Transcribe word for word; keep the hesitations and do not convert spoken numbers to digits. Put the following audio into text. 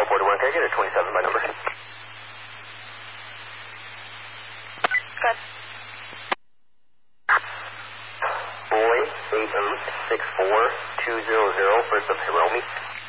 Apollo forty-one, can I get a twenty-seven by number? Good. Boy, eight eight six four two zero zero, first of Hiromi.